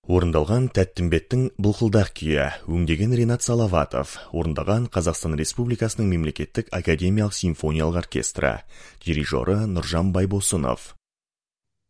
Орындалған Тәттімбеттің «Былқылдақ» күйі, өңдеген Ренат Салаватов, орындаған Қазақстан Республикасының мемлекеттік академиялық симфониялық оркестрі, дирижері Нұржан Байбосынов.